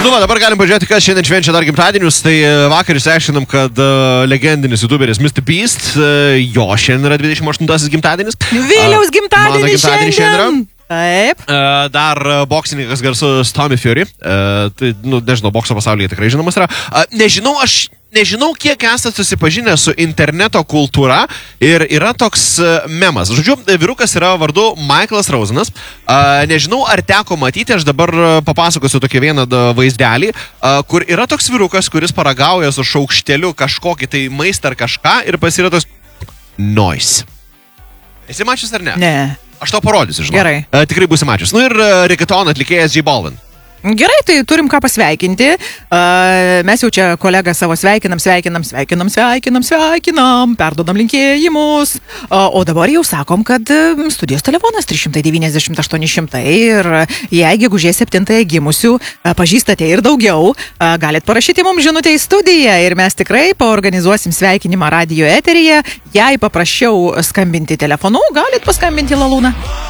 Nu, va, dabar galim pažiūrėti, kas šiandien švenčia dar gimtadienius. Tai vakar išsiaiškinom, kad legendinis youtuberis Mr. Beast, jo šiandien yra 28 gimtadienis. Vėliaus gimtadienis šiandien. Taip. Dar boksininkas garsus Tommy Fury. Tai, nu, nežinau, bokso pasaulyje tikrai žinomas yra. Nežinau, kiek esate susipažinę su interneto kultūra ir yra toks memas. Žodžiu, vyrukas yra vardu Michaelas Rosenas. Nežinau, ar teko matyti, aš dabar papasakosiu tokį vieną vaizdelį, kur yra toks vyrukas, kuris paragauja su šaukšteliu kažkokį tai maistą ar kažką ir yra toks noise. Esi mačius ar ne? Ne. Aš tau parodysiu, žinau. Gerai. Tikrai būsi mačius. Nu ir reggaeton atlikėjas J Balvin. Gerai, tai turim ką pasveikinti. Mes jau čia kolegą savo sveikinam, perdodam linkėjimus. O dabar jau sakom, kad studijos telefonas 390-800 ir jei gegužės 7 gimusių pažįstate ir daugiau, galit parašyti mums žinutę į studiją ir mes tikrai paorganizuosim sveikinimą radio eteryje. Jei paprašiau skambinti telefonu, galit paskambinti Lalūną.